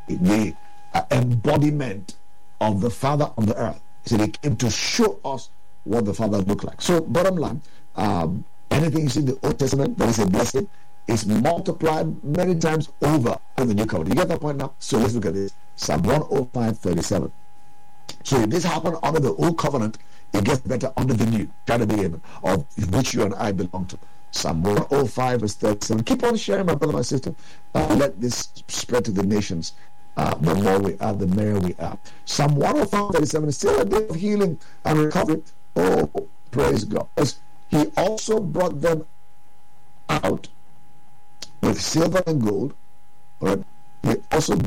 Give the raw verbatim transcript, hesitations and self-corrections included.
the uh, embodiment of the Father on the earth. He said he came to show us what the Father looked like. So bottom line, um, anything you see in the Old Testament that is a blessing is multiplied many times over in the New Covenant. You get that point now? So let's look at this. Psalm one oh five, thirty-seven. So if this happened under the Old Covenant, it gets better under the New. Try to be able, of which you and I belong to. Psalm one oh five, verse thirty-seven. Keep on sharing, my brother, my sister. Uh, let this spread to the nations. Uh, the more we are, the merrier we are. Psalm one oh five, thirty-seven is still a day of healing and recovery. Oh, praise God. As he also brought them out with silver and gold. Right? He also brought